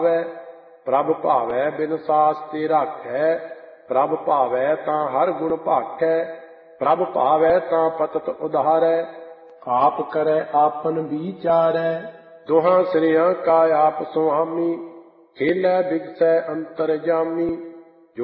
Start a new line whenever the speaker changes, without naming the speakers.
ਪ੍ਰਭ ਭਾਵੈ ਬਿਨ ਸਾਸਤੇ ਰਾਖੈ। ਪ੍ਰਭ ਭਾਵੈ ਤਾਂ ਹਰ ਗੁਣ ਭਾਖੈ। ਪ੍ਰਭ ਭਾਵੈ ਤਾਂ ਪਤਿਤ ਉਧਾਰੈ। ਆਪ ਕਰੈ ਆਪਨ ਵਿਚਾਰੈ। ਦੋਹਾਂ ਸਿਰਿਆਂ ਕਾ ਆਪ ਸੁਆਮੀ। ਖੇਲੈ ਬਿਗਸੈ ਅੰਤਰਜਾਮੀ।